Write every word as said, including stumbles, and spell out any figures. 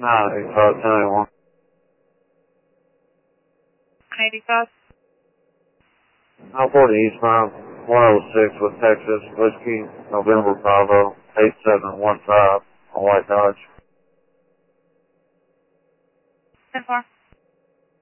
nine eight five ten eighty-one. eighty-five. nine forty eastbound, one oh six with Texas, Whiskey, November Bravo, eight seven one five on White Dodge. ten four.